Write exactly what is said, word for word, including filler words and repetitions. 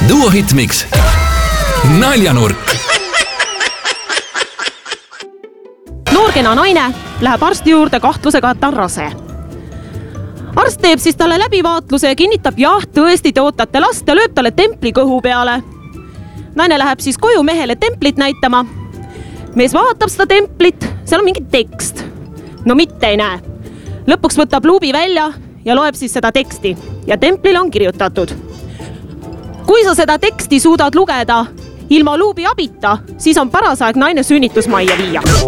Duo Hitmix naljanurk. Noorkena naine läheb arsti juurde kahtlusega, et ta on rase. Arst teeb siis talle läbivaatluse ja kinnitab, jah, tõesti te ootate last ja lööb talle templi kõhu peale. Naine läheb siis koju mehele templit näitama. Mees vaatab seda templit, seal on mingi tekst. No mitte ei näe. Lõpuks võtab luubi välja ja loeb siis seda teksti ja templile on kirjutatud. Kui sa seda teksti suudad lugeda ilma luubi abita, siis on paras aeg naine sünnitusmajja viia.